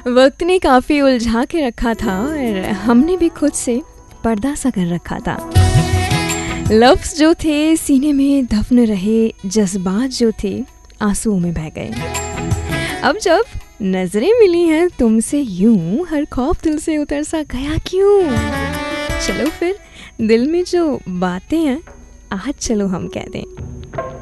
वक्त ने काफ़ी उलझा के रखा था और हमने भी खुद से पर्दा सा कर रखा था। लफ्ज़ जो थे सीने में दफन रहे, जज्बात जो थे आंसुओं में बह गए। अब जब नज़रें मिली हैं तुमसे यूं, हर खौफ दिल से उतर सा गया क्यों। चलो फिर दिल में जो बातें हैं आज चलो हम कह दें।